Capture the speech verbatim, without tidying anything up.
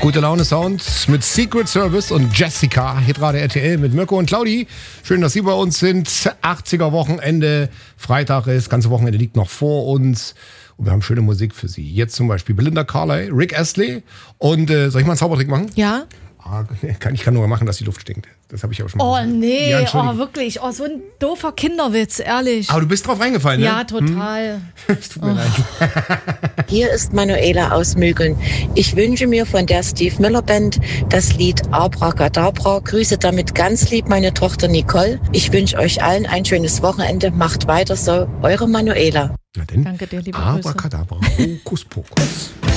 Gute Laune Sound mit Secret Service und Jessica. Hitradio R T L mit Mirko und Claudi. Schön, dass Sie bei uns sind. achtziger Wochenende. Freitag ist, das ganze Wochenende liegt noch vor uns. Und wir haben schöne Musik für Sie. Jetzt zum Beispiel Belinda Carlisle, Rick Astley. Und äh, soll ich mal einen Zaubertrick machen? Ja. Ah, ich kann nur machen, dass die Luft stinkt. Das habe ich aber schon mal Oh gesagt. nee, Ja, oh wirklich. Oh, so ein doofer Kinderwitz, ehrlich. Aber du bist drauf reingefallen, ne? Ja, total. Hm? Es tut mir oh. leid. Hier ist Manuela aus Mügeln. Ich wünsche mir von der Steve Miller Band das Lied Abracadabra. Grüße damit ganz lieb meine Tochter Nicole. Ich wünsche euch allen ein schönes Wochenende. Macht weiter so. Eure Manuela. Na denn. Danke dir, liebe Grüße. Abracadabra. Hokus Pokus.